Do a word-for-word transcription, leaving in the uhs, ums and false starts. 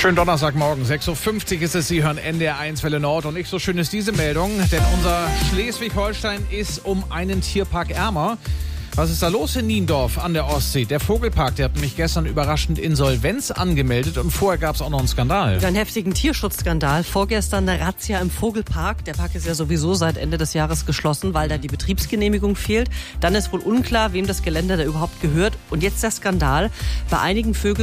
Schönen Donnerstagmorgen, sechs Uhr fünfzig ist es. Sie hören N D R eins Welle Nord und nicht so schön ist diese Meldung, denn unser Schleswig-Holstein ist um einen Tierpark ärmer. Was ist da los in Niendorf an der Ostsee? Der Vogelpark, der hat nämlich gestern überraschend Insolvenz angemeldet und vorher gab es auch noch einen Skandal. Einen heftigen Tierschutzskandal. Vorgestern eine Razzia im Vogelpark. Der Park ist ja sowieso seit Ende des Jahres geschlossen, weil da die Betriebsgenehmigung fehlt. Dann ist wohl unklar, wem das Gelände da überhaupt gehört. Und jetzt der Skandal. Bei einigen Vögeln